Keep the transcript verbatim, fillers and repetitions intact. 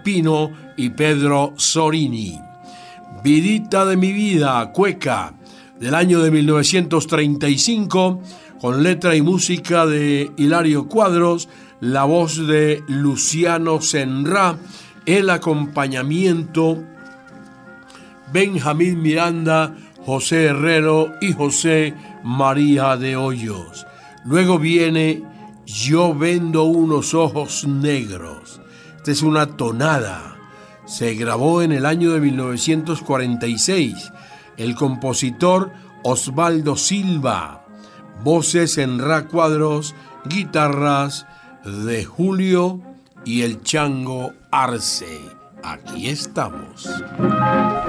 Pino y Pedro Sorini. Vidita de mi vida, cueca, del año de mil novecientos treinta y cinco, con letra y música de Hilario Cuadros, la voz de Luciano Senrá, el acompañamiento Benjamín Miranda, José Herrero y José María de Hoyos. Luego viene Yo vendo unos ojos negros. Esta es una tonada. Se grabó en el año de mil novecientos cuarenta y seis. El compositor Osvaldo Silva. Voces Senrá Cuadros, guitarras de Julio y el Chango Arce. Aquí estamos.